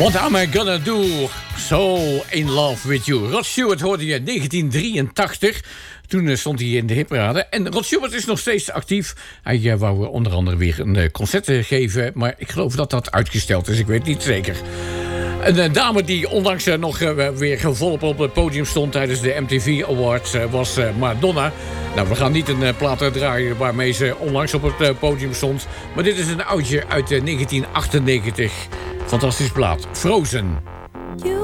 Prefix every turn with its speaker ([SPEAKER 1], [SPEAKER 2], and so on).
[SPEAKER 1] What am I gonna do? So in love with you. Rod Stewart hoorde je in 1983. Toen stond hij in de hitparade. En Rod Stewart is nog steeds actief. Hij wou onder andere weer een concert geven. Maar ik geloof dat dat uitgesteld is. Ik weet niet zeker. Een dame die onlangs nog weer volop op het podium stond tijdens de MTV Awards was Madonna. Nou, we gaan niet een plaat draaien waarmee ze onlangs op het podium stond. Maar dit is een oudje uit 1998. Fantastisch plaat. Frozen.